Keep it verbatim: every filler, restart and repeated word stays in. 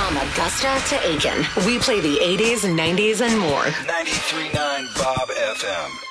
From Augusta to Aiken, we play the eighties, nineties, and more. ninety-three point nine Bob F M.